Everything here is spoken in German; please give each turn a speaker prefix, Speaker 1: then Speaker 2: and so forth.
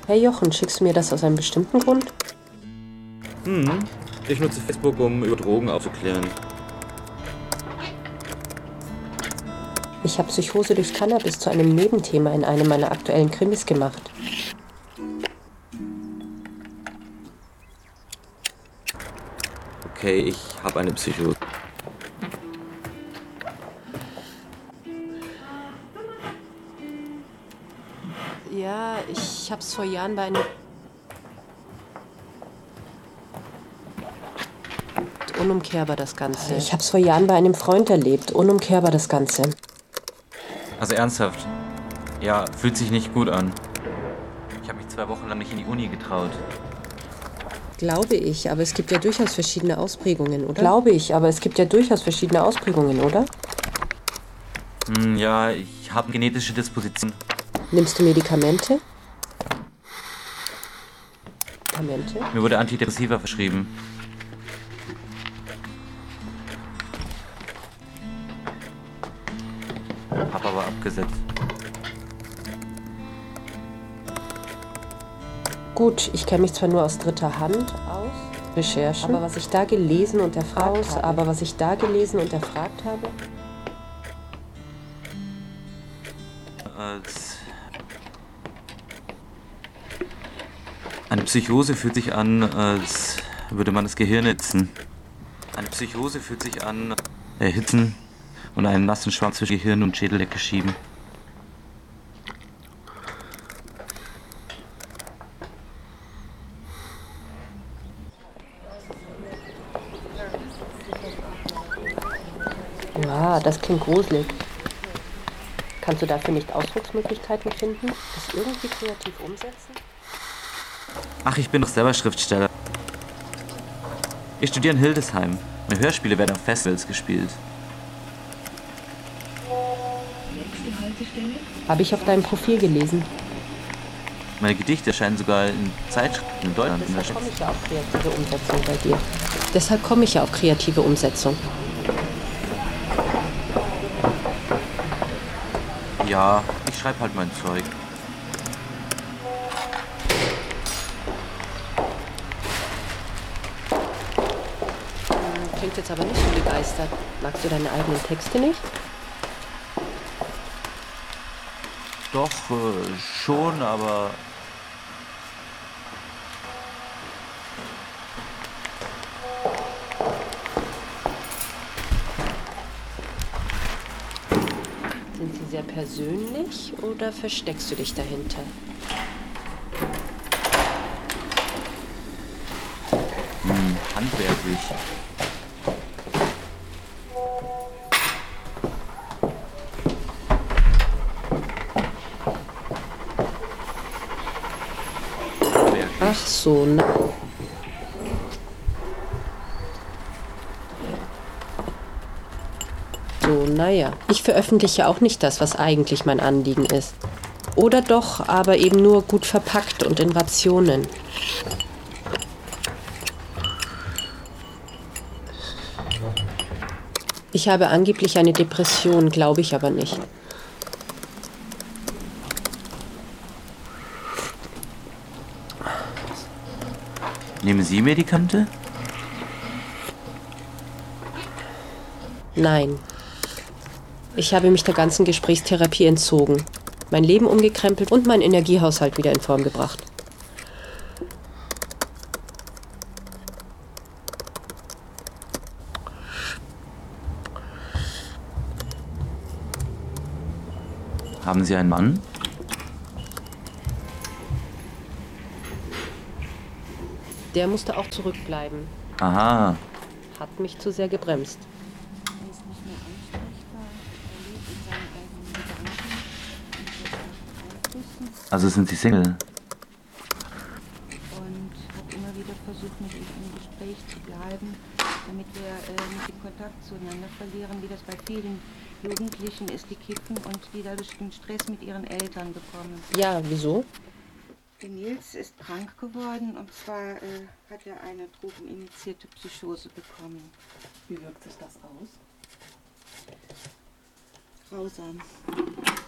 Speaker 1: Hey Jochen, schickst du mir das aus einem bestimmten Grund?
Speaker 2: Ich nutze Facebook, um über Drogen aufzuklären.
Speaker 1: Ich habe Psychose durch Cannabis zu einem Nebenthema in einem meiner aktuellen Krimis gemacht.
Speaker 2: Okay, ich habe eine Psychose.
Speaker 1: Ja, ich hab's vor Jahren bei einem... Unumkehrbar das Ganze. Ich hab's vor Jahren bei einem Freund erlebt. Unumkehrbar das Ganze.
Speaker 2: Also ernsthaft. Ja, fühlt sich nicht gut an. Ich habe mich 2 Wochen lang nicht in die Uni getraut.
Speaker 1: Glaube ich, aber es gibt ja durchaus verschiedene Ausprägungen, oder? Glaube ich, aber es gibt ja durchaus verschiedene Ausprägungen, oder?
Speaker 2: Ja, ich habe genetische Disposition.
Speaker 1: Nimmst du Medikamente? Medikamente?
Speaker 2: Mir wurde Antidepressiva verschrieben. Hab aber abgesetzt.
Speaker 1: Gut, ich kenne mich zwar nur aus dritter Hand aus, Recherchen, aber was ich da gelesen und erfragt habe...
Speaker 2: Eine Psychose fühlt sich an, als würde man das Gehirn erhitzen. Eine Psychose fühlt sich an, erhitzen und einen nassen Schwamm zwischen Gehirn und Schädeldecke schieben.
Speaker 1: Ja, das klingt gruselig. Kannst du dafür nicht Ausdrucksmöglichkeiten finden? Das irgendwie kreativ umsetzen?
Speaker 2: Ach, ich bin doch selber Schriftsteller. Ich studiere in Hildesheim. Meine Hörspiele werden auf Festivals gespielt.
Speaker 1: Habe ich auf deinem Profil gelesen.
Speaker 2: Meine Gedichte erscheinen sogar in Zeitschriften in Deutschland.
Speaker 1: Deshalb komme ich ja auf kreative Umsetzung bei dir. Deshalb komme ich ja auf kreative Umsetzung.
Speaker 2: Ja, ich schreibe halt mein Zeug.
Speaker 1: Klingt jetzt aber nicht so begeistert. Magst du deine eigenen Texte nicht?
Speaker 2: Doch, schon, aber...
Speaker 1: Sind sie sehr persönlich oder versteckst du dich dahinter?
Speaker 2: handwerklich.
Speaker 1: Ach so, na. So, naja. Ich veröffentliche auch nicht das, was eigentlich mein Anliegen ist. Oder doch, aber eben nur gut verpackt und in Rationen. Ich habe angeblich eine Depression, glaube ich aber nicht.
Speaker 2: Nehmen Sie Medikamente?
Speaker 1: Nein. Ich habe mich der ganzen Gesprächstherapie entzogen, mein Leben umgekrempelt und meinen Energiehaushalt wieder in Form gebracht.
Speaker 2: Haben Sie einen Mann?
Speaker 1: Der musste auch zurückbleiben.
Speaker 2: Aha.
Speaker 1: Hat mich zu sehr gebremst.
Speaker 3: Er ist nicht mehr ansprechbar, er lebt in seinen eigenen Gedanken und Einflüssen
Speaker 2: Also sind Sie Single?
Speaker 3: und hat immer wieder versucht, mit ihm im Gespräch zu bleiben, damit wir nicht den Kontakt zueinander verlieren, wie das bei vielen Jugendlichen ist, die kiffen und die dadurch den Stress mit ihren Eltern bekommen.
Speaker 1: Ja, wieso?
Speaker 3: Der Nils ist krank geworden und zwar hat er eine drogeninitiierte Psychose bekommen.
Speaker 1: Wie wirkt sich das aus?
Speaker 3: Grausam.